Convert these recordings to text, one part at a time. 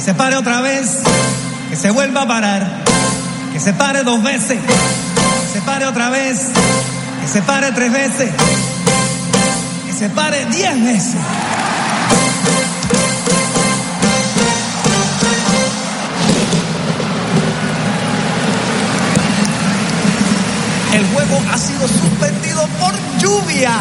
Se pare otra vez, que se vuelva a parar, que se pare 2 veces, que se pare otra vez, que se pare 3 veces, que se pare 10 veces. El juego ha sido suspendido por lluvia.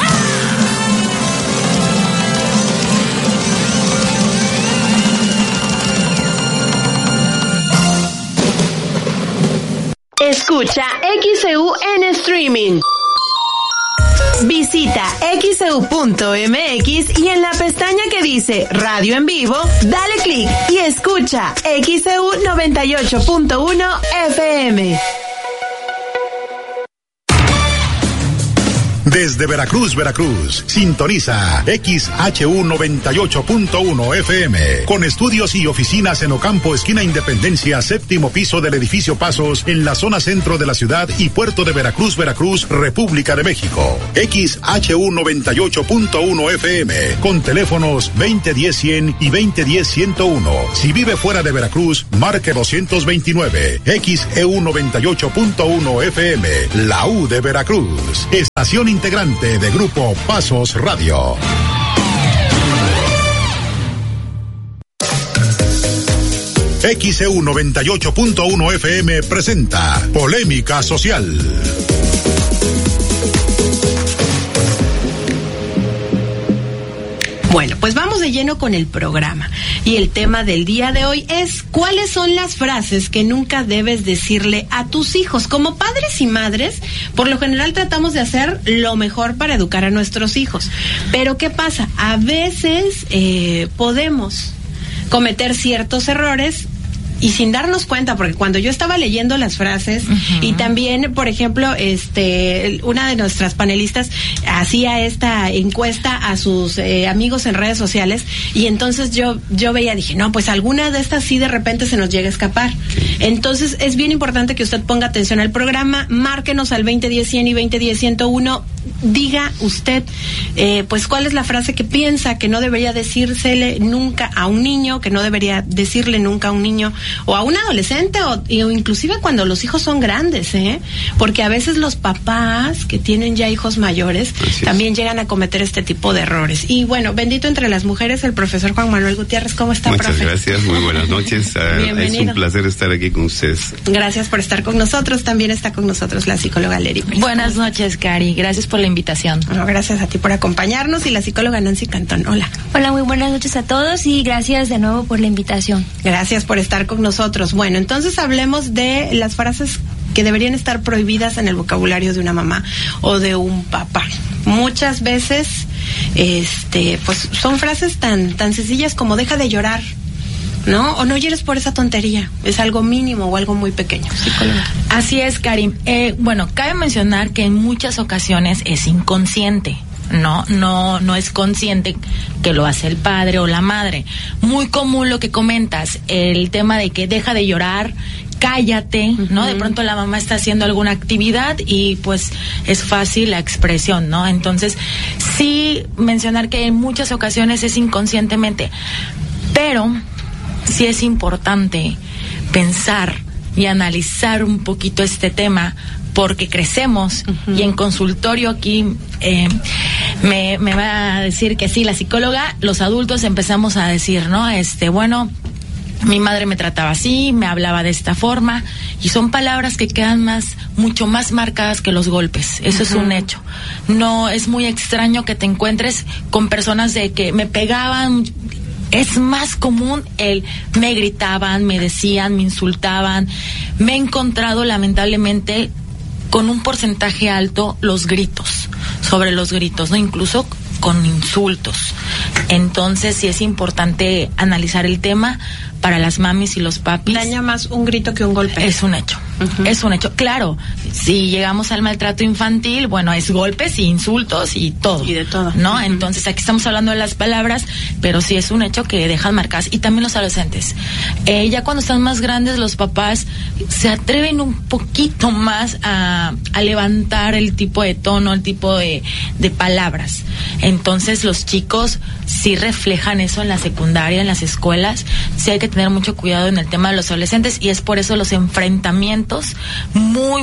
Escucha XEU en streaming. Visita xeu.mx y en la pestaña que dice Radio en Vivo, dale clic y escucha XEU 98.1 FM. Desde Veracruz, sintoniza XHU 98.1 FM, con estudios y oficinas en Ocampo, esquina Independencia, 7º piso del edificio Pasos, en la zona centro de la ciudad y puerto de Veracruz, República de México. XHU 98.1 FM, con teléfonos 2010-100 y 2010-101. Si vive fuera de Veracruz, marque 229. XEU 98.1 FM, la U de Veracruz. Estación integrante de Grupo Pasos Radio. XEU 98.1 FM presenta Polémica Social. Bueno, pues vamos de lleno con el programa. Y el tema del día de hoy es ¿cuáles son las frases que nunca debes decirle a tus hijos? Como padres y madres, por lo general tratamos de hacer lo mejor para educar a nuestros hijos. Pero ¿qué pasa? A veces podemos cometer ciertos errores y sin darnos cuenta, porque cuando yo estaba leyendo las frases, y también, por ejemplo, una de nuestras panelistas hacía esta encuesta a sus amigos en redes sociales, y entonces yo veía, dije, no, pues alguna de estas sí de repente se nos llega a escapar. Entonces es bien importante que usted ponga atención al programa, márquenos al 2010-100 y 2010-101, diga usted, pues cuál es la frase que piensa que no debería decírsele nunca a un niño, que no debería decirle nunca a un niño, o a un adolescente, o inclusive cuando los hijos son grandes, porque a veces los papás que tienen ya hijos mayores también llegan a cometer este tipo de errores. Y bueno, bendito entre las mujeres, el profesor Juan Manuel Gutiérrez. ¿Cómo está, profe? Muchas gracias, muy buenas noches. Bienvenido. Es un placer estar aquí con ustedes. Gracias por estar con nosotros. También está con nosotros la psicóloga Leri. Buenas noches, Cari. Gracias por la invitación. Bueno, gracias a ti por acompañarnos, y la psicóloga Nancy Cantón. Hola. Hola, muy buenas noches a todos y gracias de nuevo por la invitación. Gracias por estar con nosotros. Bueno, entonces hablemos de las frases que deberían estar prohibidas en el vocabulario de una mamá o de un papá. Muchas veces, pues son frases tan sencillas como deja de llorar, ¿no? O no llores por esa tontería. Es algo mínimo o algo muy pequeño. Psicóloga. Así es, Karim. Bueno, cabe mencionar que en muchas ocasiones es inconsciente. No es consciente que lo hace el padre o la madre. Muy común lo que comentas, el tema de que deja de llorar, cállate, ¿no? De pronto la mamá está haciendo alguna actividad y pues es fácil la expresión, ¿no? Entonces, sí mencionar que en muchas ocasiones es inconscientemente, pero sí es importante pensar y analizar un poquito este tema, porque crecemos y en consultorio aquí me va a decir que sí, la psicóloga, los adultos empezamos a decir, ¿no? Bueno, mi madre me trataba así, me hablaba de esta forma, y son palabras que quedan mucho más marcadas que los golpes. Eso es un hecho. No es muy extraño que te encuentres con personas de que me pegaban. Es más común me gritaban, me decían, me insultaban. Me he encontrado lamentablemente con un porcentaje alto sobre los gritos, ¿no? Incluso con insultos. Entonces sí es importante analizar el tema para las mamis y los papis. Daña más un grito que un golpe. Es un hecho. Es un hecho. Claro, si llegamos al maltrato infantil, bueno, es golpes y insultos y todo. Y de todo. ¿No? Entonces aquí estamos hablando de las palabras, pero sí es un hecho que dejan marcadas. Y también los adolescentes. Ya cuando están más grandes, los papás se atreven un poquito más a levantar el tipo de tono, el tipo de palabras. Entonces los chicos sí reflejan eso en la secundaria, en las escuelas. Sí hay que tener mucho cuidado en el tema de los adolescentes, y es por eso los enfrentamientos muy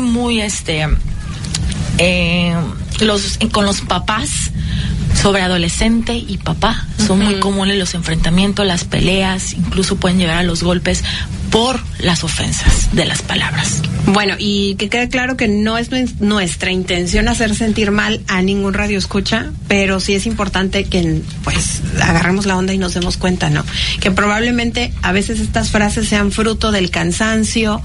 con los papás sobre adolescente y papá son muy comunes los enfrentamientos, las peleas, incluso pueden llegar a los golpes por las ofensas de las palabras. Bueno, y que quede claro que no es nuestra intención hacer sentir mal a ningún radioescucha, pero sí es importante que pues agarremos la onda y nos demos cuenta, ¿no? Que probablemente a veces estas frases sean fruto del cansancio,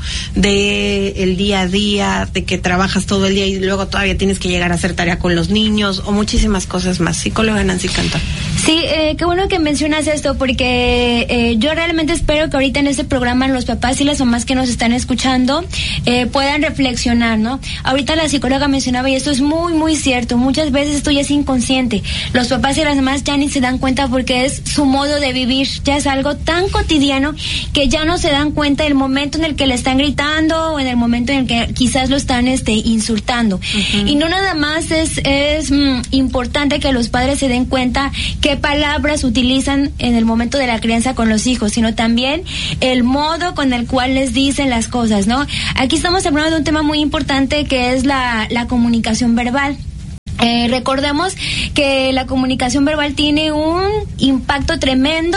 de el día a día, de que trabajas todo el día y luego todavía tienes que llegar a hacer tarea con los niños o muchísimas cosas más. Psicóloga Nancy Cantón. Sí, qué bueno que mencionas esto, porque yo realmente espero que ahorita en este programa los papás y las mamás que nos están escuchando puedan reflexionar, ¿no? Ahorita la psicóloga mencionaba, y esto es muy, muy cierto, muchas veces esto ya es inconsciente. Los papás y las mamás ya ni se dan cuenta porque es su modo de vivir, ya es algo tan cotidiano que ya no se dan cuenta del momento en el que le están gritando o en el momento en el que quizás lo están insultando. Y no nada más es importante que los padres se den cuenta qué palabras utilizan en el momento de la crianza con los hijos, sino también el modo con el cual les dicen las cosas, ¿no? Aquí estamos hablando de un tema muy importante que es la comunicación verbal. Recordemos que la comunicación verbal tiene un impacto tremendo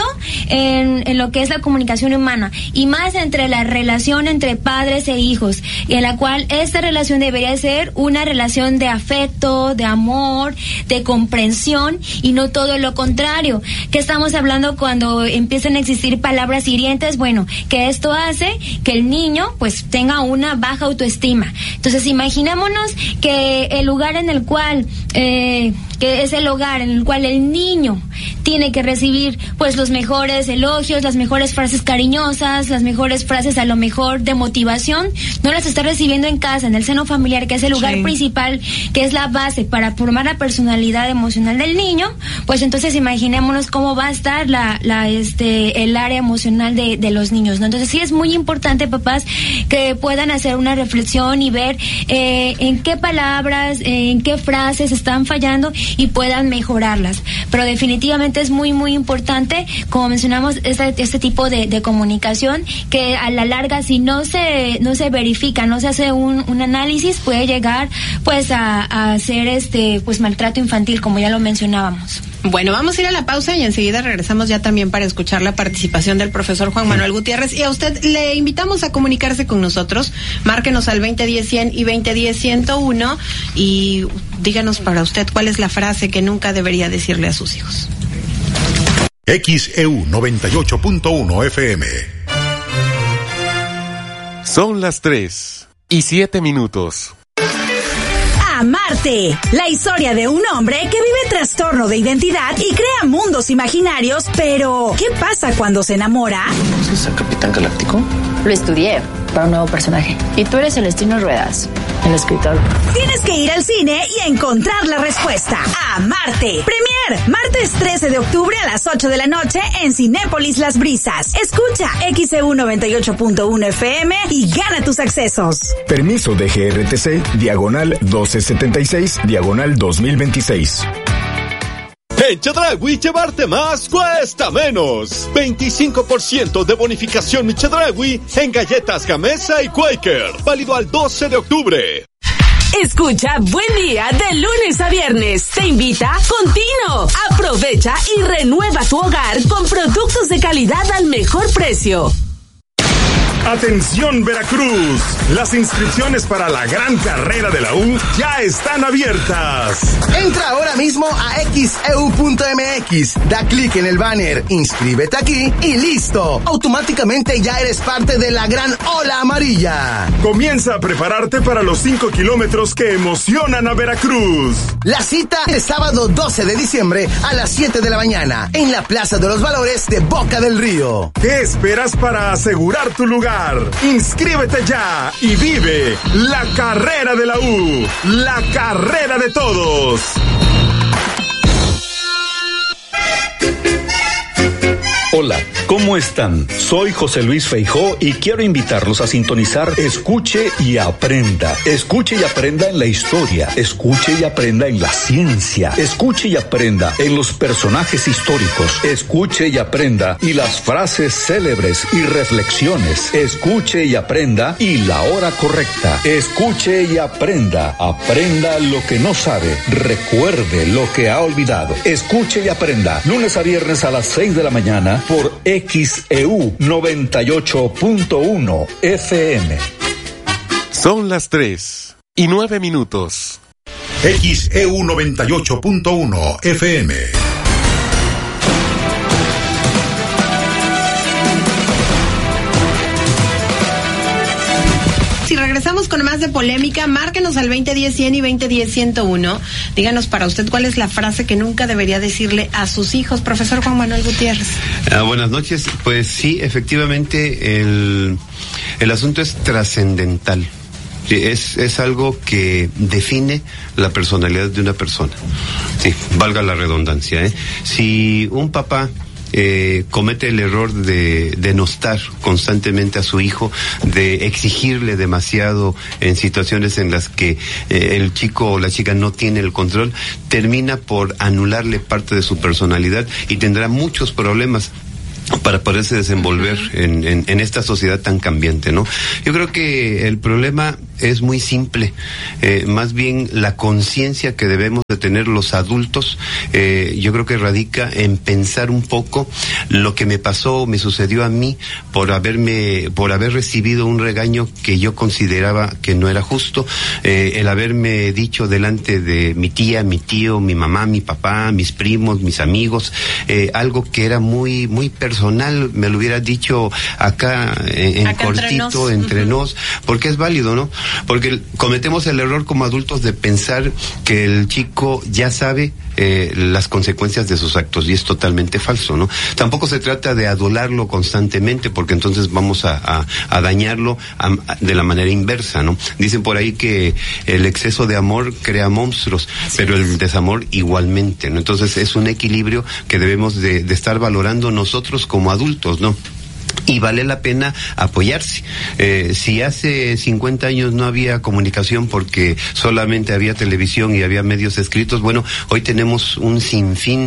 en lo que es la comunicación humana, y más entre la relación entre padres e hijos, en la cual esta relación debería ser una relación de afecto, de amor, de comprensión, y no todo lo contrario. ¿Qué estamos hablando cuando empiezan a existir palabras hirientes? Bueno, que esto hace que el niño pues tenga una baja autoestima. Entonces imaginémonos que el lugar en el cual que es el hogar en el cual el niño tiene que recibir pues los mejores elogios, las mejores frases cariñosas, las mejores frases a lo mejor de motivación, no las está recibiendo en casa, en el seno familiar, que es el lugar principal, que es la base para formar la personalidad emocional del niño. Pues entonces imaginémonos cómo va a estar el área emocional de los niños, ¿no? Entonces sí es muy importante, papás, que puedan hacer una reflexión y ver en qué palabras, en qué frases están fallando y puedan mejorarlas. Pero definitivamente es muy, muy importante, como mencionamos, este tipo de comunicación, que a la larga, si no se verifica, no se hace un análisis, puede llegar pues a ser pues maltrato infantil, como ya lo mencionábamos. Bueno, vamos a ir a la pausa y enseguida regresamos ya también para escuchar la participación del profesor Juan Manuel Gutiérrez, y a usted le invitamos a comunicarse con nosotros. Márquenos al 2010-100 y 2010-101 y díganos para usted cuál es la frase que nunca debería decirle a sus hijos. XEU 98.1 FM. Son las 3:07. Amarte, la historia de un hombre que vive trastorno de identidad y crea mundos imaginarios, pero ¿qué pasa cuando se enamora? ¿Es el Capitán Galáctico? Lo estudié para un nuevo personaje. Y tú eres Celestino Ruedas, el escritor. Tienes que ir al cine y encontrar la respuesta. Amarte. Premier, martes 13 de octubre a las 8 de la noche en Cinépolis Las Brisas. Escucha XEU 98.1 FM y gana tus accesos. Permiso de GRTC, diagonal 1276, diagonal 2026. En Chedraui llevarte más cuesta menos. 25% de bonificación en Chedraui en galletas Gamesa y Quaker. Válido al 12 de octubre. Escucha Buen Día de lunes a viernes. Te invita Contino. Aprovecha y renueva tu hogar con productos de calidad al mejor precio. Atención Veracruz, las inscripciones para la gran carrera de la U ya están abiertas. Entra ahora mismo a xeu.mx, da clic en el banner, inscríbete aquí y listo. Automáticamente ya eres parte de la gran ola amarilla. Comienza a prepararte para los 5 kilómetros que emocionan a Veracruz. La cita es sábado 12 de diciembre a las 7 de la mañana en la Plaza de los Valores de Boca del Río. ¿Qué esperas para asegurar tu lugar? Inscríbete ya y vive la carrera de la U, la carrera de todos. Hola, ¿cómo están? Soy José Luis Feijó y quiero invitarlos a sintonizar Escuche y Aprenda. Escuche y aprenda en la historia, escuche y aprenda en la ciencia, escuche y aprenda en los personajes históricos, escuche y aprenda y las frases célebres y reflexiones, escuche y aprenda y la hora correcta, escuche y aprenda, aprenda lo que no sabe, recuerde lo que ha olvidado, escuche y aprenda, lunes a viernes a las 6 de la mañana, por XEU 98.1 FM. Son las 3:09. XEU 98.1 FM. Si regresamos con más de polémica, márquenos al 2010-100 y 2010-101. Díganos para usted cuál es la frase que nunca debería decirle a sus hijos. Profesor Juan Manuel Gutiérrez. Buenas noches. Pues sí, efectivamente, el asunto es trascendental. Es algo que define la personalidad de una persona. Sí, valga la redundancia, ¿eh? Si un papá comete el error de denostar constantemente a su hijo, de exigirle demasiado en situaciones en las que el chico o la chica no tiene el control, termina por anularle parte de su personalidad y tendrá muchos problemas para poderse desenvolver en esta sociedad tan cambiante, ¿no? Yo creo que el problema es muy simple, más bien la conciencia que debemos de tener los adultos, yo creo que radica en pensar un poco lo que me pasó, me sucedió a mí por haber recibido un regaño que yo consideraba que no era justo, el haberme dicho delante de mi tía, mi tío, mi mamá, mi papá, mis primos, mis amigos, algo que era muy, muy personal, me lo hubiera dicho acá cortito, entre nos, porque es válido, ¿no? Porque cometemos el error como adultos de pensar que el chico ya sabe las consecuencias de sus actos, y es totalmente falso, ¿no? Tampoco se trata de adularlo constantemente, porque entonces vamos a dañarlo de la manera inversa, ¿no? Dicen por ahí que el exceso de amor crea monstruos, pero el desamor igualmente, ¿no? Entonces es un equilibrio que debemos de estar valorando nosotros como adultos, ¿no? Y vale la pena apoyarse. Si hace 50 años no había comunicación porque solamente había televisión y había medios escritos, bueno, hoy tenemos un sinfín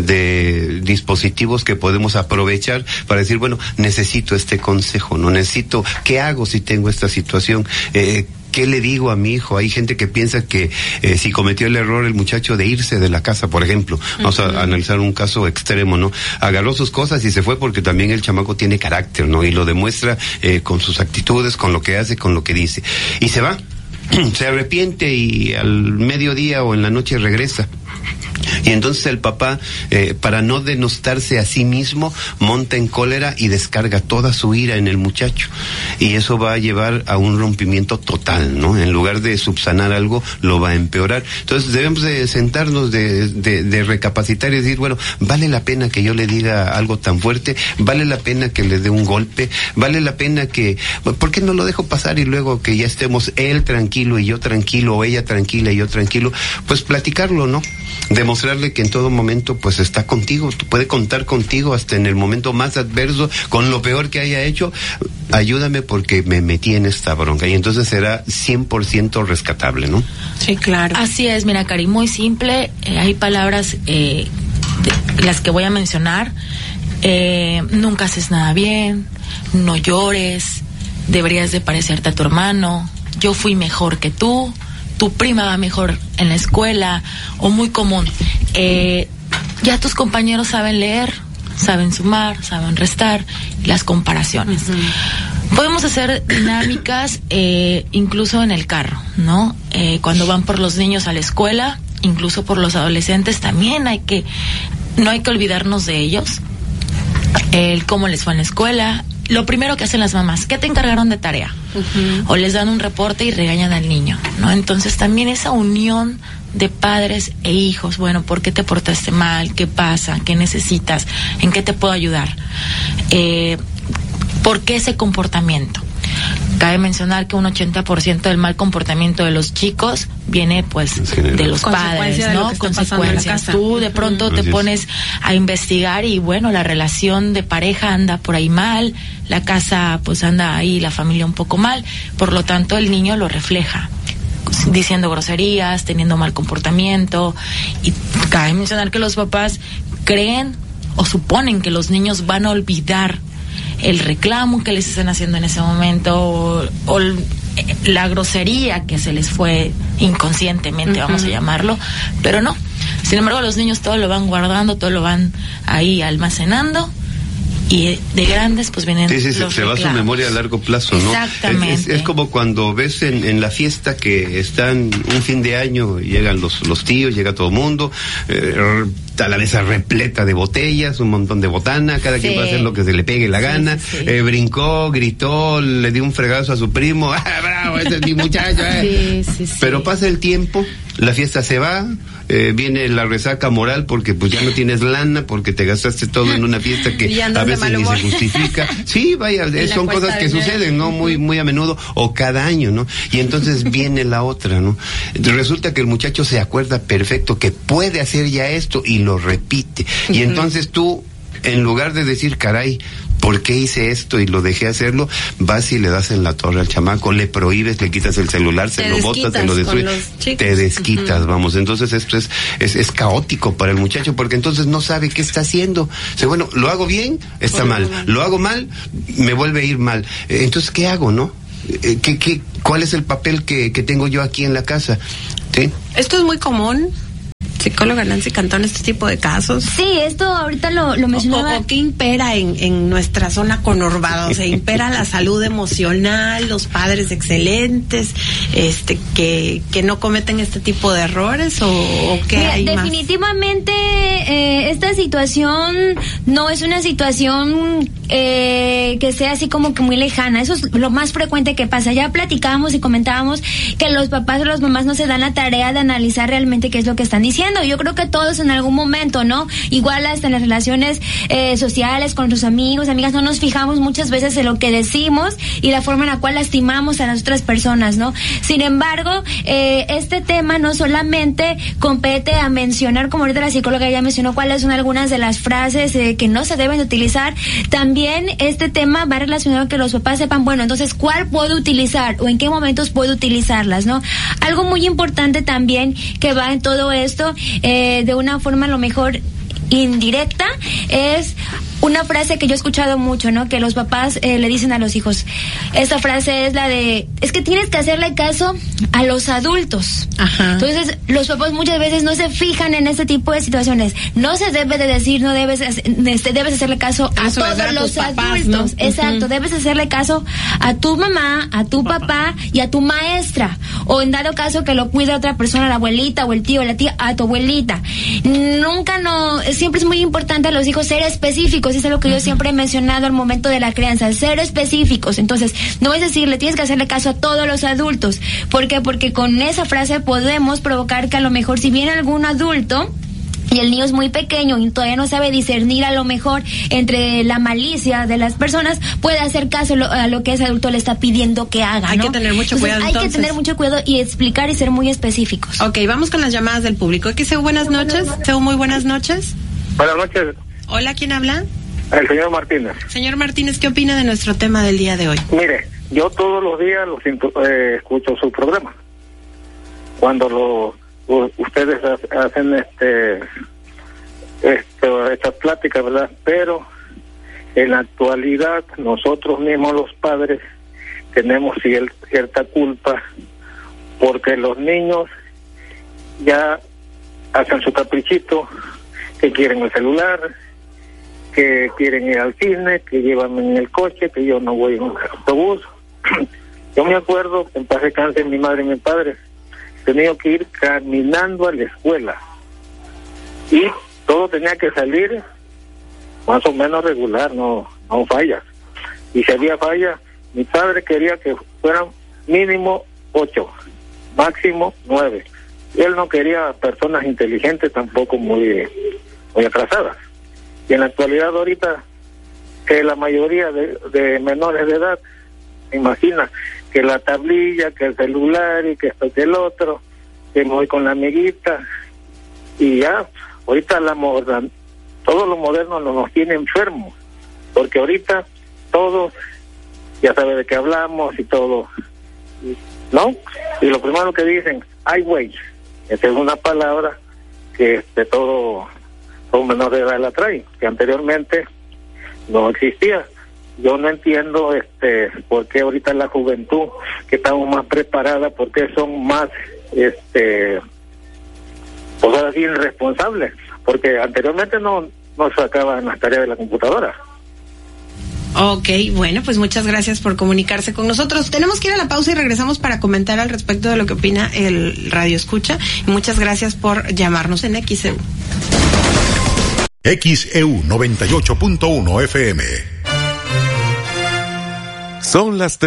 de dispositivos que podemos aprovechar para decir, bueno, necesito este consejo, no necesito, ¿qué hago si tengo esta situación? ¿Qué le digo a mi hijo? Hay gente que piensa que si cometió el error el muchacho de irse de la casa, por ejemplo, vamos a analizar un caso extremo, ¿no? Agarró sus cosas y se fue porque también el chamaco tiene carácter, ¿no? Y lo demuestra con sus actitudes, con lo que hace, con lo que dice. Y se va, se arrepiente y al mediodía o en la noche regresa. Y entonces el papá, para no denostarse a sí mismo, monta en cólera y descarga toda su ira en el muchacho. Y eso va a llevar a un rompimiento total, ¿no? En lugar de subsanar algo, lo va a empeorar. Entonces debemos de sentarnos, de recapacitar y decir, bueno, ¿vale la pena que yo le diga algo tan fuerte? ¿Vale la pena que le dé un golpe? ¿Vale la pena que... ¿Por qué no lo dejo pasar y luego que ya estemos él tranquilo y yo tranquilo, o ella tranquila y yo tranquilo? Pues platicarlo, ¿no? Demostrarle que en todo momento pues está contigo, puede contar contigo hasta en el momento más adverso, con lo peor que haya hecho, ayúdame porque me metí en esta bronca, y entonces será 100% rescatable, ¿no? Sí, claro. Así es, mira, Cari, muy simple, hay palabras, las que voy a mencionar, nunca haces nada bien, no llores, deberías de parecerte a tu hermano, yo fui mejor que tú, tu prima va mejor en la escuela, o muy común, ya tus compañeros saben leer, saben sumar, saben restar, las comparaciones. Podemos hacer dinámicas incluso en el carro, ¿no? Cuando van por los niños a la escuela, incluso por los adolescentes, también no hay que olvidarnos de ellos. Cómo les fue en la escuela. Lo primero que hacen las mamás, ¿qué te encargaron de tarea? O les dan un reporte y regañan al niño, ¿no? Entonces también esa unión de padres e hijos, bueno, ¿por qué te portaste mal? ¿Qué pasa? ¿Qué necesitas? ¿En qué te puedo ayudar? ¿Por qué ese comportamiento? Cabe mencionar que un 80% del mal comportamiento de los chicos viene pues de los padres, ¿no? Consecuencias. Tú de pronto te pones a investigar y bueno, la relación de pareja anda por ahí mal, la casa pues anda ahí, la familia un poco mal, por lo tanto el niño lo refleja, diciendo groserías, teniendo mal comportamiento. Y cabe mencionar que los papás creen o suponen que los niños van a olvidar el reclamo que les están haciendo en ese momento o la grosería que se les fue inconscientemente, vamos a llamarlo, pero no. Sin embargo, los niños todo lo van guardando, todo lo van ahí almacenando, y de grandes pues vienen se va a su memoria a largo plazo, ¿no? Exactamente. Es como cuando ves en la fiesta que están un fin de año, llegan los tíos, llega todo el mundo, a la mesa repleta de botellas, un montón de botana, cada quien va a hacer lo que se le pegue la gana, brincó, gritó, le dio un fregazo a su primo, bravo, ese es mi muchacho, Pero pasa el tiempo, la fiesta se va, viene la resaca moral porque pues ya no tienes lana, porque te gastaste todo en una fiesta que a veces ni se justifica. Sí, vaya, son cosas que suceden, ¿no? Muy a menudo, o cada año, ¿no? Y entonces viene la otra, ¿no? Resulta que el muchacho se acuerda perfecto que puede hacer ya esto y lo repite. Y entonces tú, en lugar de decir, caray, ¿por qué hice esto y lo dejé hacerlo? Vas y le das en la torre al chamaco, le prohíbes, le quitas el celular, se lo botas, se lo destruyes, te desquitas, vamos. Entonces esto es caótico para el muchacho, porque entonces no sabe qué está haciendo. Dice, bueno, lo hago bien, está mal, lo hago mal, me vuelve a ir mal. Entonces, ¿qué hago, no? ¿Cuál es el papel que tengo yo aquí en la casa? ¿Sí? Esto es muy común. Psicóloga Nancy Cantón, este tipo de casos. Sí, esto ahorita lo mencionaba. ¿O qué impera en nuestra zona conurbada? O sea, impera la salud emocional, los padres excelentes, que no cometen este tipo de errores, o qué hay más. Definitivamente esta situación no es una situación que sea así como que muy lejana. Eso es lo más frecuente que pasa. Ya platicábamos y comentábamos que los papás o las mamás no se dan la tarea de analizar realmente qué es lo que están diciendo. Yo creo que todos en algún momento, ¿no? Igual hasta en las relaciones sociales con nuestros amigos, amigas, no nos fijamos muchas veces en lo que decimos y la forma en la cual lastimamos a las otras personas, ¿no? Sin embargo, este tema no solamente compete a mencionar, como ahorita la psicóloga ya mencionó cuáles son algunas de las frases que no se deben utilizar. También este tema va relacionado a que los papás sepan, bueno, entonces, ¿cuál puedo utilizar o en qué momentos puedo utilizarlas, ¿no? Algo muy importante también que va en todo esto, de una forma a lo mejor indirecta, es una frase que yo he escuchado mucho, ¿no? Que los papás le dicen a los hijos. Esta frase es la de, es que tienes que hacerle caso a los adultos. Ajá. Entonces, los papás muchas veces no se fijan en este tipo de situaciones. No se debe de decir, no debes hacerle caso a todos los papás, adultos. ¿No? Exacto, debes hacerle caso a tu mamá, a tu papá y a tu maestra. O en dado caso que lo cuide otra persona, la abuelita o el tío o la tía, a tu abuelita. Siempre es muy importante a los hijos ser específicos. Eso es lo que yo siempre he mencionado al momento de la crianza, ser específicos. Entonces, no es decir, le tienes que hacerle caso a todos los adultos. ¿Por qué? Porque con esa frase podemos provocar que a lo mejor si viene algún adulto y el niño es muy pequeño y todavía no sabe discernir a lo mejor entre la malicia de las personas, puede hacer caso a lo que ese adulto le está pidiendo que haga, ¿no? Hay que tener mucho cuidado. Hay que tener mucho cuidado y explicar y ser muy específicos. Ok, vamos con las llamadas del público. XEU, buenas noches. XEU, muy buenas noches. Buenas noches. Hola, ¿quién habla? El señor Martínez. Señor Martínez, ¿qué opina de nuestro tema del día de hoy? Mire, yo todos los días escucho su programa. Cuando ustedes hacen estas pláticas, ¿verdad? Pero en la actualidad nosotros mismos los padres tenemos cierta culpa porque los niños ya hacen su caprichito, que quieren el celular, que quieren ir al cine, que llevan en el coche, que yo no voy en un autobús. Yo me acuerdo, en paz descanse mi madre y mi padre, tenía que ir caminando a la escuela y todo tenía que salir más o menos regular, no fallas. Y si había falla, mi padre quería que fueran mínimo 8, máximo 9. Él no quería personas inteligentes, tampoco muy atrasadas. Y en la actualidad ahorita, que la mayoría de menores de edad, imagina, que la tablilla, que el celular y que esto que el otro, que me voy con la amiguita, y ya, ahorita todo lo moderno nos tiene enfermos, porque ahorita todo, ya sabe de qué hablamos y todo, ¿no? Y lo primero que dicen, ay güey, esa es una palabra que todo menor de edad la trae, que anteriormente no existía. Yo no entiendo por qué ahorita la juventud, que estamos más preparada, por qué son más pues ahora sí irresponsables, porque anteriormente no sacaban las tareas de la computadora. Ok, bueno, pues muchas gracias por comunicarse con nosotros. Tenemos que ir a la pausa y regresamos para comentar al respecto de lo que opina el Radio Escucha. Y muchas gracias por llamarnos en XEU. XEU 98.1 FM. Son las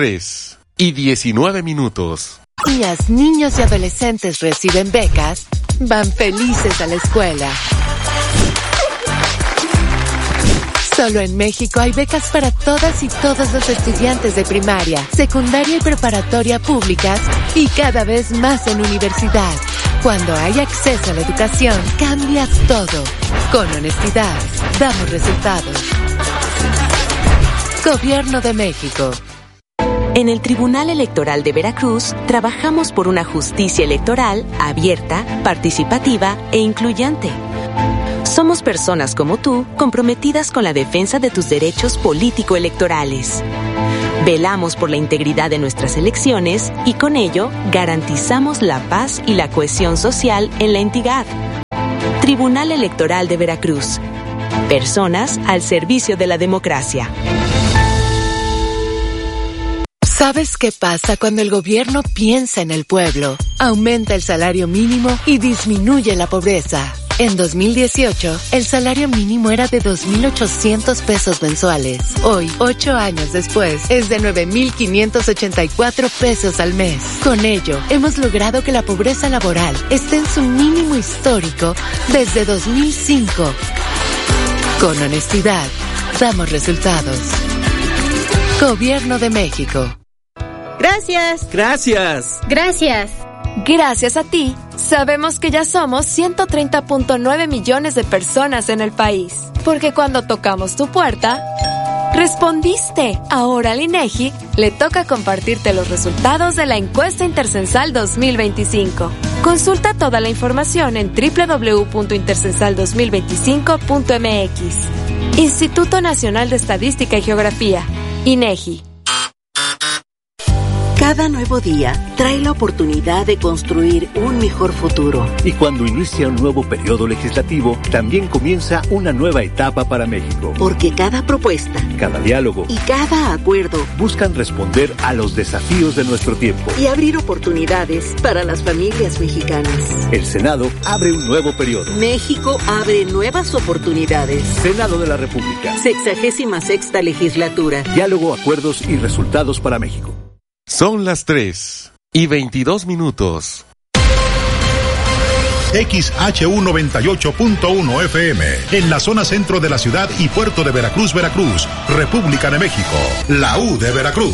3:19. Niñas, niños y adolescentes reciben becas, van felices a la escuela. Solo en México hay becas para todas y todos los estudiantes de primaria, secundaria y preparatoria públicas y cada vez más en universidad. Cuando hay acceso a la educación, cambias todo. Con honestidad, damos resultados. Gobierno de México. En el Tribunal Electoral de Veracruz, trabajamos por una justicia electoral abierta, participativa e incluyente. Somos personas como tú, comprometidas con la defensa de tus derechos político-electorales. Velamos por la integridad de nuestras elecciones y con ello garantizamos la paz y la cohesión social en la entidad. Tribunal Electoral de Veracruz. Personas al servicio de la democracia. ¿Sabes qué pasa cuando el gobierno piensa en el pueblo? Aumenta el salario mínimo y disminuye la pobreza. En 2018, el salario mínimo era de 2,800 pesos mensuales. Hoy, 8 años después, es de 9,584 pesos al mes. Con ello, hemos logrado que la pobreza laboral esté en su mínimo histórico desde 2005. Con honestidad, damos resultados. Gobierno de México. Gracias. Gracias. Gracias. Gracias a ti, sabemos que ya somos 130.9 millones de personas en el país. Porque cuando tocamos tu puerta, respondiste. Ahora al INEGI le toca compartirte los resultados de la encuesta Intercensal 2025. Consulta toda la información en www.intercensal2025.mx. Instituto Nacional de Estadística y Geografía, INEGI. Cada nuevo día trae la oportunidad de construir un mejor futuro. Y cuando inicia un nuevo periodo legislativo, también comienza una nueva etapa para México. Porque cada propuesta, cada diálogo y cada acuerdo buscan responder a los desafíos de nuestro tiempo y abrir oportunidades para las familias mexicanas. El Senado abre un nuevo periodo. México abre nuevas oportunidades. Senado de la República. 66ª legislatura. Diálogo, acuerdos y resultados para México. Son las 3:22. XHU 98.1 FM, en la zona centro de la ciudad y puerto de Veracruz, Veracruz, República de México, la U de Veracruz.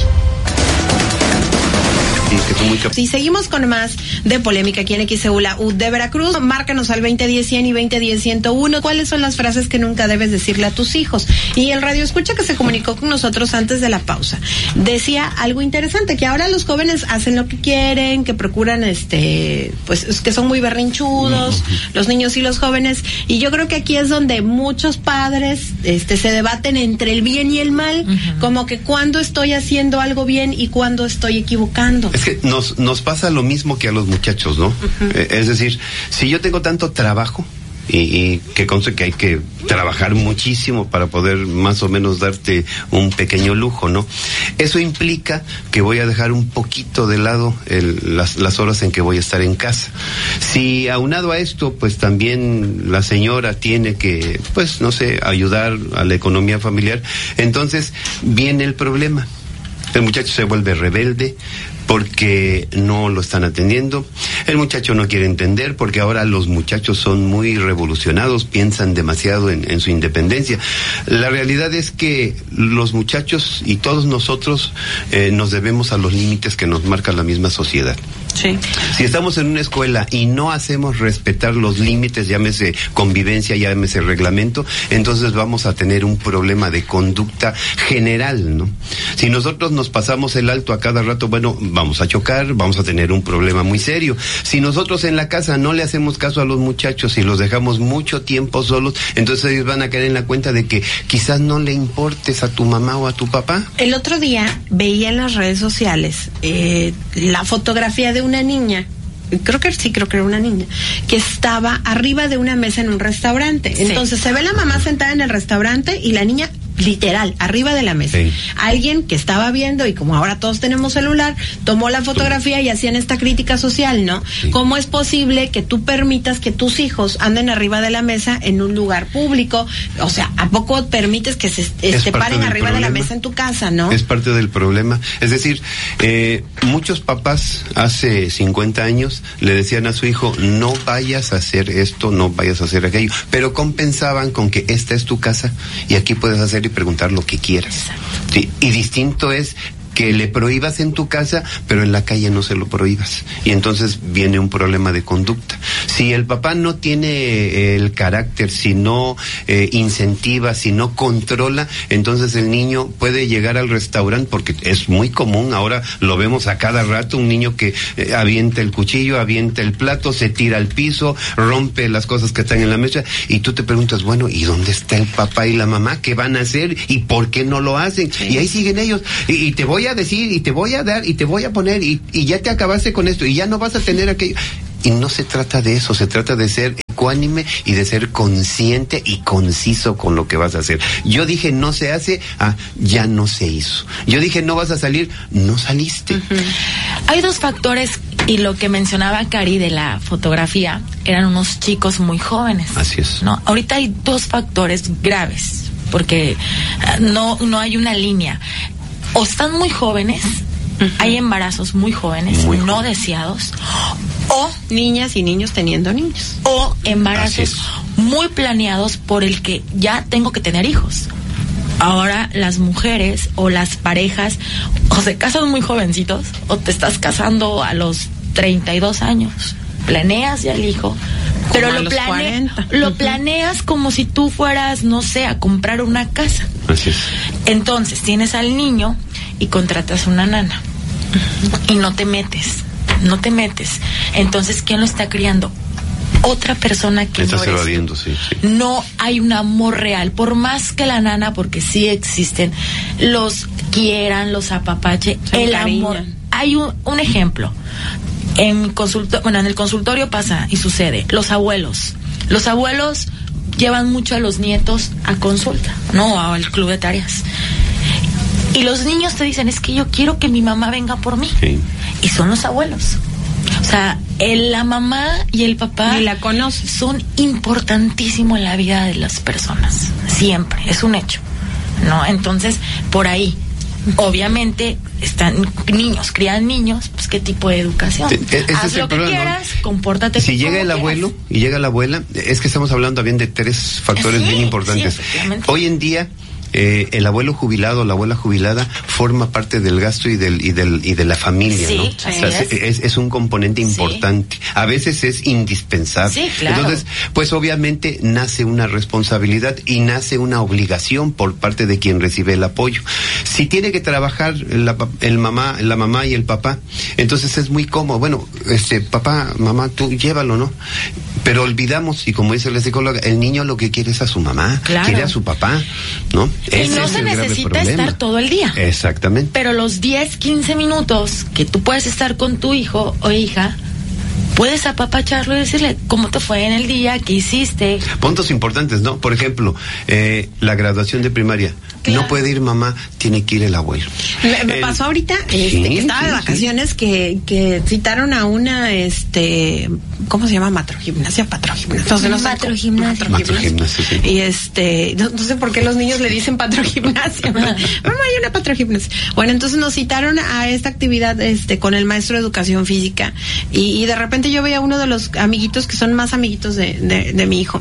Y seguimos con más de polémica aquí en XEU, la U de Veracruz. Márcanos al 2010-100 y 2010-101. ¿Cuáles son las frases que nunca debes decirle a tus hijos? Y el Radio Escucha, que se comunicó con nosotros antes de la pausa, decía algo interesante, que ahora los jóvenes hacen lo que quieren, que procuran, pues, que son muy berrinchudos, los niños y los jóvenes. Y yo creo que aquí es donde muchos padres, se debaten entre el bien y el mal, como que cuando estoy haciendo algo bien y cuando estoy equivocando. Es que nos pasa lo mismo que a los muchachos, ¿no? Es decir, si yo tengo tanto trabajo, y que conste que hay que trabajar muchísimo para poder más o menos darte un pequeño lujo, ¿no? Eso implica que voy a dejar un poquito de lado las horas en que voy a estar en casa. Si aunado a esto, pues también la señora tiene que, pues no sé, ayudar a la economía familiar, entonces viene el problema. El muchacho se vuelve rebelde porque no lo están atendiendo. El muchacho no quiere entender porque ahora los muchachos son muy revolucionados, piensan demasiado en su independencia. La realidad es que los muchachos y todos nosotros nos debemos a los límites que nos marca la misma sociedad. Sí. Si estamos en una escuela y no hacemos respetar los límites, llámese convivencia, llámese reglamento, entonces vamos a tener un problema de conducta general, ¿no? Si nosotros nos pasamos el alto a cada rato, bueno, vamos a chocar, vamos a tener un problema muy serio. Si nosotros en la casa no le hacemos caso a los muchachos y los dejamos mucho tiempo solos, entonces ellos van a caer en la cuenta de que quizás no le importes a tu mamá o a tu papá. El otro día veía en las redes sociales la fotografía de una niña, creo que era una niña, que estaba arriba de una mesa en un restaurante. Sí. Entonces se ve la mamá sentada en el restaurante y la niña literal, arriba de la mesa. Sí. Alguien que estaba viendo, y como ahora todos tenemos celular, tomó la fotografía y hacían esta crítica social, ¿no? Sí. ¿Cómo es posible que tú permitas que tus hijos anden arriba de la mesa en un lugar público? O sea, ¿a poco permites que se paren arriba de la mesa en tu casa, no? Es parte del problema. Es decir, muchos papás hace 50 años le decían a su hijo, no vayas a hacer esto, no vayas a hacer aquello, pero compensaban con que esta es tu casa y aquí puedes hacer y preguntar lo que quieras. Sí, y distinto es que le prohíbas en tu casa, pero en la calle no se lo prohíbas. Y entonces viene un problema de conducta. Si el papá no tiene el carácter, si no incentiva, si no controla, entonces el niño puede llegar al restaurante, porque es muy común, ahora lo vemos a cada rato, un niño que avienta el cuchillo, avienta el plato, se tira al piso, rompe las cosas que están en la mesa, y tú te preguntas, bueno, ¿y dónde está el papá y la mamá? ¿Qué van a hacer? ¿Y por qué no lo hacen? Sí. Y ahí siguen ellos, y te voy a decir, y te voy a dar, y te voy a poner, y ya te acabaste con esto, y ya no vas a tener aquello. Y no se trata de eso, se trata de ser ecuánime y de ser consciente y conciso con lo que vas a hacer. Yo dije no se hace, ya no se hizo. Yo dije no vas a salir, no saliste. Uh-huh. Hay dos factores, y lo que mencionaba Cari de la fotografía, eran unos chicos muy jóvenes. Así es. ¿No? Ahorita hay dos factores graves, porque no hay una línea. O están muy jóvenes, uh-huh, hay embarazos muy jóvenes, no deseados, o niñas y niños teniendo niños, o embarazos muy planeados por el que ya tengo que tener hijos. Ahora las mujeres o las parejas o se casan muy jovencitos o te estás casando a los 32 años. Planeas ya el hijo, pero lo planeas como si tú fueras, no sé, a comprar una casa. Así es. Entonces tienes al niño y contratas una nana y no te metes. Entonces, ¿quién lo está criando? Otra persona que estás no eres evadiendo, tú. Sí. No hay un amor real, por más que la nana, porque sí existen, los quieran, los apapache, el amor. Hay un ejemplo. En el consultorio pasa y sucede. Los abuelos llevan mucho a los nietos a consulta, no al club de tareas. Y los niños te dicen, es que yo quiero que mi mamá venga por mí. Sí. Y son los abuelos. O sea, la mamá y el papá ni la conoces, son importantísimos en la vida de las personas. Siempre, es un hecho, ¿no? Entonces, por ahí, obviamente, crían niños, pues qué tipo de educación. Haz lo que quieras, compórtate. Si llega el abuelo y llega la abuela, es que estamos hablando también de tres factores bien importantes. Hoy en día, el abuelo jubilado, la abuela jubilada forma parte del gasto y de la familia, ¿no? O sea, es un componente importante. A veces es indispensable. Sí, claro. Entonces, pues obviamente nace una responsabilidad y nace una obligación por parte de quien recibe el apoyo. Si tiene que trabajar la mamá y el papá, entonces es muy cómodo. Bueno, papá, mamá, tú llévalo, ¿no? Pero olvidamos, y como dice la psicóloga, el niño lo que quiere es a su mamá, quiere a su papá, ¿no? Y no se necesita estar todo el día. Exactamente. Pero los 10, 15 minutos que tú puedes estar con tu hijo o hija, puedes apapacharlo y decirle cómo te fue en el día, qué hiciste. Puntos importantes, ¿no? Por ejemplo, la graduación de primaria. Claro. No puede ir mamá, tiene que ir el abuelo. Me pasó ahorita, que estaba de vacaciones, que citaron a una, ¿cómo se llama? Matrogimnasia, patrogimnasia. No sé, Matrogimnasia. Matrogimnasia, sí. Y no sé por qué los niños le dicen patrogimnasia. Mamá, hay una patrogimnasia. Bueno, entonces nos citaron a esta actividad, con el maestro de educación física. Y de repente yo veía a uno de los amiguitos que son más amiguitos de mi hijo.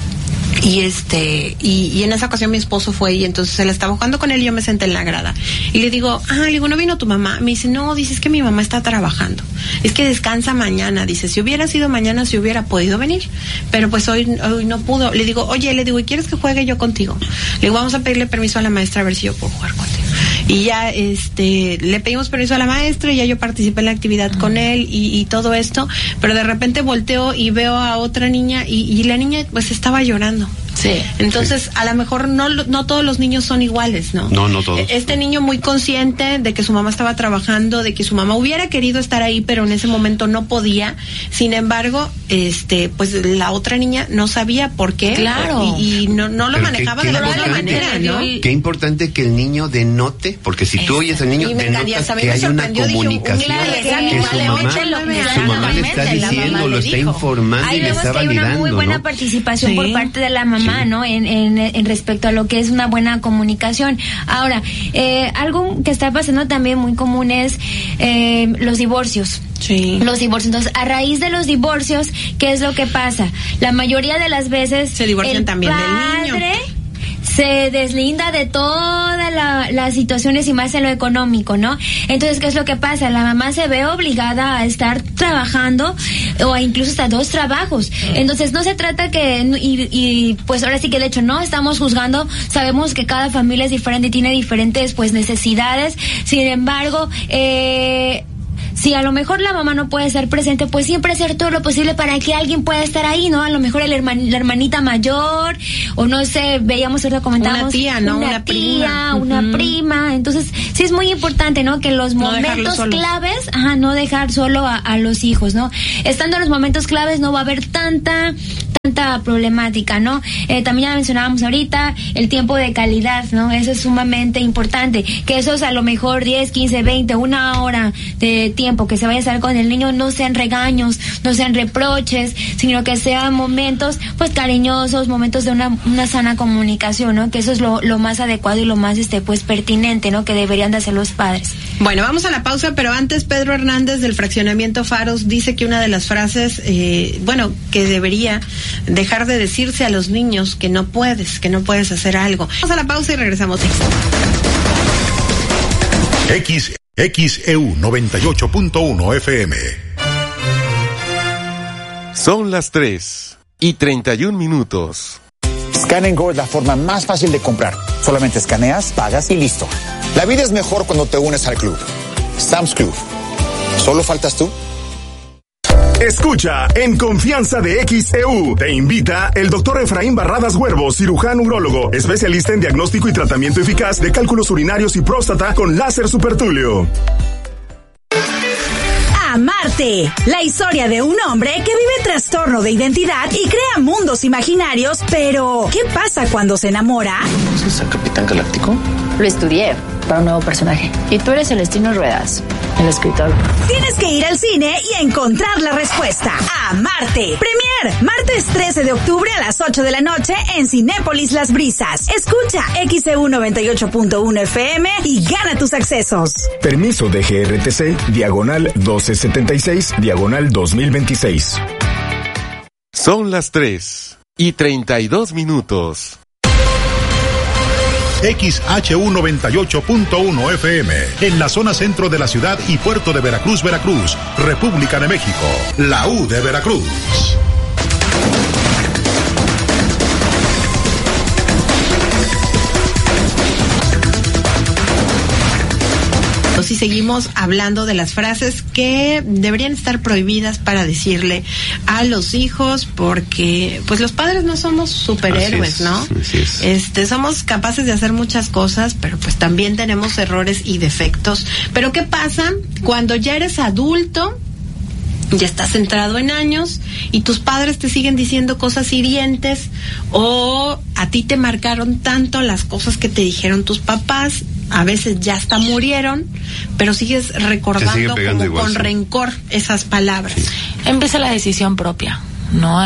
Y en esa ocasión mi esposo fue y entonces él estaba jugando con él y yo me senté en la grada. Y le digo, ¿no vino tu mamá? Me dice, no, dice, es que mi mamá está trabajando. Es que descansa mañana. Dice, si hubiera sido mañana, si hubiera podido venir. Pero pues hoy no pudo. Le digo, ¿y quieres que juegue yo contigo? Le digo, vamos a pedirle permiso a la maestra a ver si yo puedo jugar contigo. Y ya, le pedimos permiso a la maestra y ya yo participé en la actividad con él y todo esto. Pero de repente volteo y veo a otra niña y la niña pues estaba llorando. Sí. Entonces, a lo mejor no todos los niños son iguales, ¿no? No todos. Este niño muy consciente de que su mamá estaba trabajando, de que su mamá hubiera querido estar ahí, pero en ese momento no podía. Sin embargo, pues la otra niña no sabía por qué. Claro. Y no lo manejaba de la misma manera, ¿no? Qué importante que el niño denote, porque si tú oyes al niño, denota que hay una comunicación, que su mamá le está diciendo, lo está informando y le está validando, hay una muy buena participación por parte de la mamá, ¿no? En respecto a lo que es una buena comunicación. Ahora, algo que está pasando también muy común es los divorcios. Sí. Los divorcios. Entonces, a raíz de los divorcios, ¿qué es lo que pasa? La mayoría de las veces se divorcian también del niño. Se deslinda de todas las situaciones y más en lo económico, ¿no? Entonces, ¿qué es lo que pasa? La mamá se ve obligada a estar trabajando o incluso hasta 2 trabajos. Entonces, no se trata y pues ahora sí que de hecho no estamos juzgando, sabemos que cada familia es diferente y tiene diferentes pues necesidades. Sin embargo, si a lo mejor la mamá no puede estar presente, pues siempre hacer todo lo posible para que alguien pueda estar ahí, ¿no? A lo mejor la hermanita mayor, o no sé, veíamos ahorita comentábamos. Una tía, ¿no? Una prima. Una prima. Entonces, sí es muy importante, ¿no? Que en los momentos claves, no dejar solo a los hijos, ¿no? Estando en los momentos claves no va a haber tanta problemática, ¿no? También ya mencionábamos ahorita el tiempo de calidad, ¿no? Eso es sumamente importante, que esos a lo mejor 10, 15, 20, una hora de tiempo que se vaya a estar con el niño no sean regaños, no sean reproches, sino que sean momentos pues cariñosos, momentos de una sana comunicación, ¿no? Que eso es lo más adecuado y lo más pues pertinente, ¿no? Que deberían de hacer los padres. Bueno, vamos a la pausa, pero antes Pedro Hernández del fraccionamiento Faros dice que una de las frases, que debería dejar de decirse a los niños que no puedes hacer algo. Vamos a la pausa y regresamos. XEU 98.1 FM. Son las 3:31. Scan & Go es la forma más fácil de comprar. Solamente escaneas, pagas y listo. La vida es mejor cuando te unes al club. Sam's Club. ¿Solo faltas tú? Escucha En Confianza de XEU. Te invita el doctor Efraín Barradas Huervo, cirujano urólogo, especialista en diagnóstico y tratamiento eficaz de cálculos urinarios y próstata con láser supertulio. Amarte, la historia de un hombre que vive trastorno de identidad y crea mundos imaginarios, pero ¿qué pasa cuando se enamora? ¿Conoces al Capitán Galáctico? Lo estudié para un nuevo personaje. Y tú eres Celestino Ruedas, el escritor. Tienes que ir al cine y encontrar la respuesta. Amarte. Premier, martes 13 de octubre a las 8 de la noche en Cinépolis Las Brisas. Escucha XEU 98.1 FM y gana tus accesos. Permiso de GRTC, diagonal 1276, diagonal 2026. Son las 3:32. XHU 98.1 FM, en la zona centro de la ciudad y puerto de Veracruz, República de México, la U de Veracruz. Si seguimos hablando de las frases que deberían estar prohibidas para decirle a los hijos, porque pues los padres no somos superhéroes, ¿no? Así es. Somos capaces de hacer muchas cosas, pero pues también tenemos errores y defectos. Pero ¿qué pasa cuando ya eres adulto ya estás centrado en años y tus padres te siguen diciendo cosas hirientes, o a ti te marcaron tanto las cosas que te dijeron tus papás, a veces ya hasta murieron, pero sigues recordando como igual, con rencor esas palabras. Sí. Empieza la decisión propia, ¿no?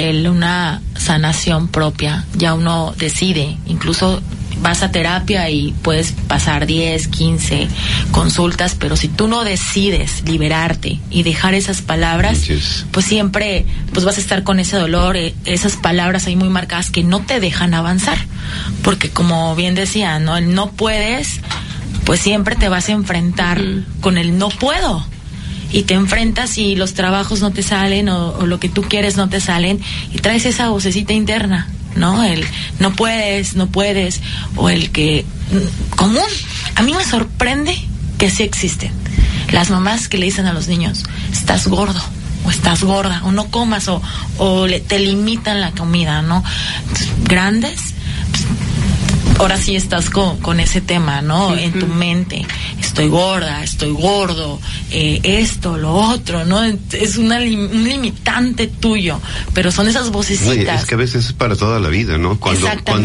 Una sanación propia. Ya uno decide, incluso vas a terapia y puedes pasar 10, 15 consultas, pero si tú no decides liberarte y dejar esas palabras, pues siempre pues vas a estar con ese dolor, esas palabras ahí muy marcadas que no te dejan avanzar, porque como bien decía, ¿no? El no puedes, pues siempre te vas a enfrentar con el no puedo, y te enfrentas y los trabajos no te salen o lo que tú quieres no te salen, y traes esa vocecita interna, ¿no? El no puedes, o el que común. A mí me sorprende que sí existen las mamás que le dicen a los niños, estás gordo o estás gorda, o no comas, o te limitan la comida, ¿no? Entonces, grandes, pues, ahora sí estás con ese tema, ¿no? En tu mente, estoy gorda, estoy gordo, esto, lo otro, ¿no? Es un limitante tuyo, pero son esas vocecitas. Oye, es que a veces es para toda la vida, ¿no? Cuando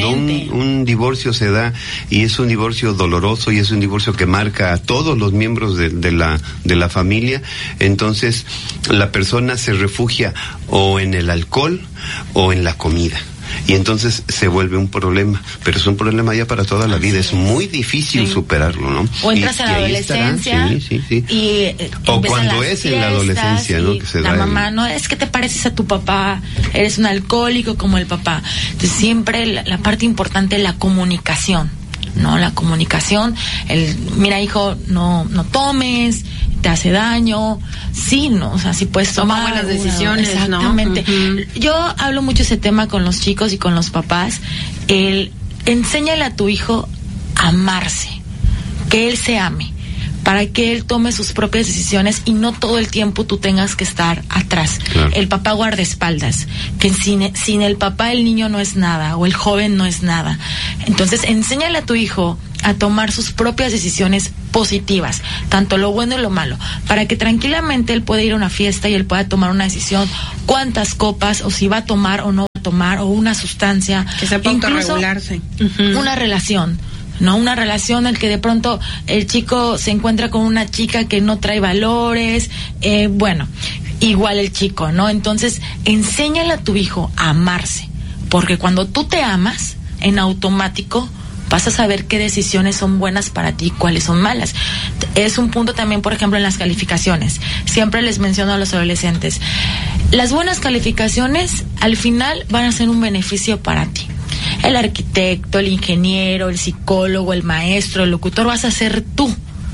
un divorcio se da, y es un divorcio doloroso, y es un divorcio que marca a todos los miembros de la familia, entonces la persona se refugia o en el alcohol o en la comida. Y entonces se vuelve un problema, pero es un problema ya para toda la vida, es muy difícil superarlo, ¿no? O entras a la adolescencia, y o cuando es en la adolescencia, ¿no? Que se la da mamá, no, es que te pareces a tu papá, eres un alcohólico como el papá. Entonces siempre la parte importante es la comunicación, ¿no? La comunicación, mira hijo, no tomes, te hace daño, sí, ¿no? O sea, sí puedes tomar buenas decisiones, exactamente, ¿no? Yo hablo mucho ese tema con los chicos y con los papás, enséñale a tu hijo a amarse, que él se ame, para que él tome sus propias decisiones y no todo el tiempo tú tengas que estar atrás. Claro. El papá guardaespaldas, que sin el papá el niño no es nada, o el joven no es nada. Entonces, enséñale a tu hijo a tomar sus propias decisiones positivas, tanto lo bueno y lo malo, para que tranquilamente él pueda ir a una fiesta y él pueda tomar una decisión, cuántas copas, o si va a tomar o no va a tomar, o una sustancia, que sepa autorregularse. Una relación, ¿no? Una relación en que de pronto el chico se encuentra con una chica que no trae valores, bueno, igual el chico, ¿no? Entonces, enséñale a tu hijo a amarse, porque cuando tú te amas, en automático vas a saber qué decisiones son buenas para ti y cuáles son malas. Es un punto también, por ejemplo, en las calificaciones. Siempre les menciono a los adolescentes, las buenas calificaciones al final van a ser un beneficio para ti. El arquitecto, el ingeniero, el psicólogo, el maestro, el locutor, vas a ser tú,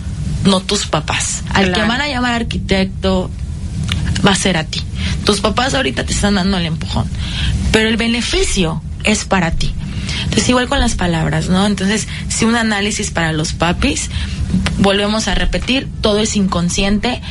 no tus papás. Al que van a llamar arquitecto va a ser a ti. Tus papás ahorita te están dando el empujón, pero el beneficio es para ti. Entonces, igual con las palabras, ¿no? Entonces, si un análisis para los papis, volvemos a repetir, todo es inconsciente,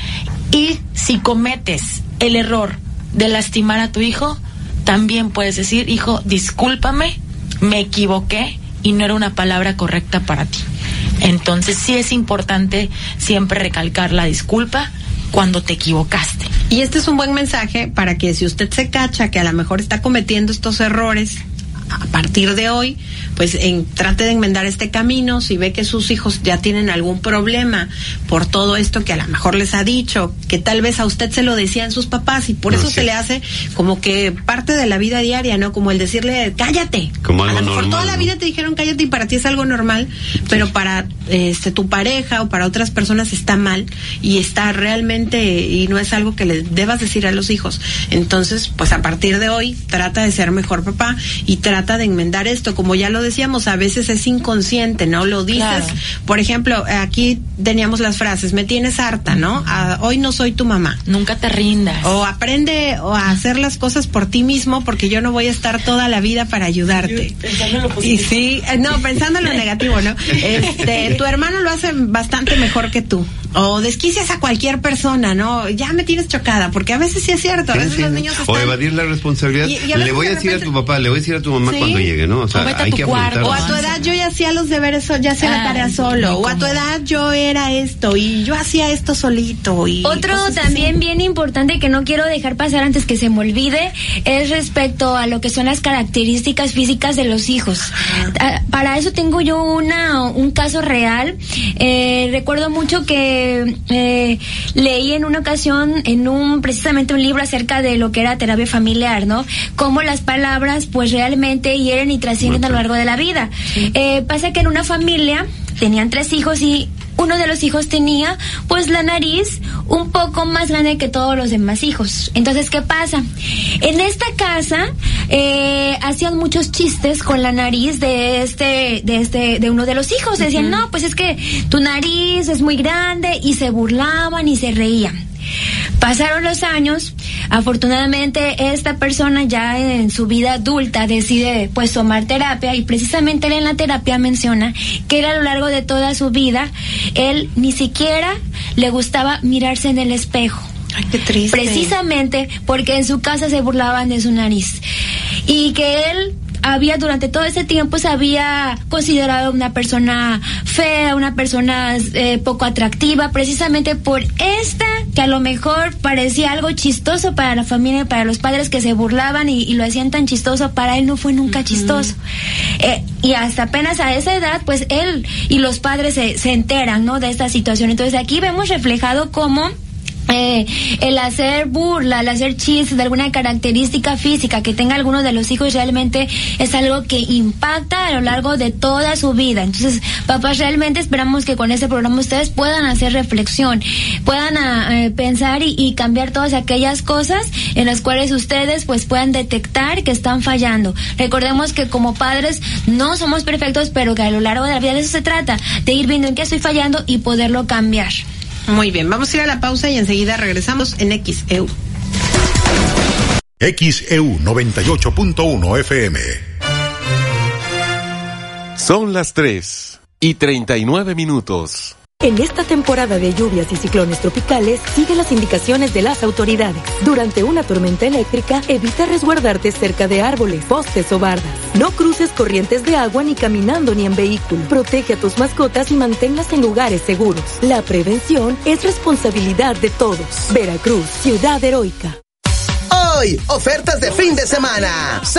y si cometes el error de lastimar a tu hijo, también puedes decir, hijo, discúlpame, me equivoqué y no era una palabra correcta para ti. Entonces, sí es importante siempre recalcar la disculpa cuando te equivocaste. Y este es un buen mensaje para que si usted se cacha que a lo mejor está cometiendo estos errores, a partir de hoy, pues trate de enmendar este camino. Si ve que sus hijos ya tienen algún problema por todo esto que a lo mejor les ha dicho, que tal vez a usted se lo decían sus papás y por eso se le hace como que parte de la vida diaria, ¿no? Como el decirle, cállate. Como algo a lo mejor normal, toda la vida te dijeron cállate y para ti es algo normal, pero para tu pareja o para otras personas está mal y está realmente, y no es algo que le debas decir a los hijos. Entonces, pues a partir de hoy, trata de ser mejor papá y trata de enmendar esto. Como ya lo decíamos, a veces es inconsciente, ¿no? Lo dices, claro. Por ejemplo, aquí teníamos las frases, me tienes harta, ¿no? Hoy no soy tu mamá. Nunca te rindas. O aprende a hacer las cosas por ti mismo, porque yo no voy a estar toda la vida para ayudarte. Pensando en lo positivo. Y sí, no, pensando en lo negativo, ¿no? Tu hermano lo hace bastante mejor que tú. O desquicias a cualquier persona, ¿no? Ya me tienes chocada, porque a veces sí es cierto, a veces los niños están... O evadir la responsabilidad. Le voy a decir a tu papá, le voy a decir a tu mamá cuando llegue, ¿no? O sea, hay que afrontarlo. O a tu edad yo ya hacía los deberes, ya hacía la tarea solo. O a tu edad yo era esto y yo hacía esto solito. Y otro también bien importante que no quiero dejar pasar antes que se me olvide es respecto a lo que son las características físicas de los hijos. Para eso tengo yo un caso real. Recuerdo mucho que leí en una ocasión precisamente un libro acerca de lo que era terapia familiar, ¿no? Cómo las palabras pues realmente hieren y trascienden a lo largo de la vida. Pasa que en una familia tenían 3 hijos y uno de los hijos tenía pues la nariz un poco más grande que todos los demás hijos. Entonces, ¿qué pasa? En esta casa hacían muchos chistes con la nariz de uno de los hijos. Decían, no, pues es que tu nariz es muy grande, y se burlaban y se reían. Pasaron los años, afortunadamente esta persona ya en su vida adulta decide pues tomar terapia, y precisamente él en la terapia menciona que él a lo largo de toda su vida, él ni siquiera le gustaba mirarse en el espejo. Ay, qué triste. Precisamente porque en su casa se burlaban de su nariz, y que él durante todo ese tiempo se había considerado una persona fea, una persona poco atractiva, precisamente por que a lo mejor parecía algo chistoso para la familia y para los padres, que se burlaban y lo hacían tan chistoso. Para él no fue nunca chistoso. Y hasta apenas a esa edad, pues él y los padres se enteran, ¿no?, de esta situación. Entonces aquí vemos reflejado cómo el hacer burla, el hacer chistes de alguna característica física que tenga alguno de los hijos realmente es algo que impacta a lo largo de toda su vida. Entonces, papás, realmente esperamos que con este programa ustedes puedan hacer reflexión, puedan pensar y cambiar todas aquellas cosas en las cuales ustedes pues puedan detectar que están fallando. Recordemos que como padres no somos perfectos, pero que a lo largo de la vida de eso se trata, de ir viendo en qué estoy fallando y poderlo cambiar. Muy bien, vamos a ir a la pausa y enseguida regresamos en XEU. XEU 98.1 FM. Son las 3:39. En esta temporada de lluvias y ciclones tropicales, sigue las indicaciones de las autoridades. Durante una tormenta eléctrica, evita resguardarte cerca de árboles, postes o bardas. No cruces corrientes de agua ni caminando ni en vehículo. Protege a tus mascotas y manténlas en lugares seguros. La prevención es responsabilidad de todos. Veracruz, ciudad heroica. Hoy, ofertas de fin de semana.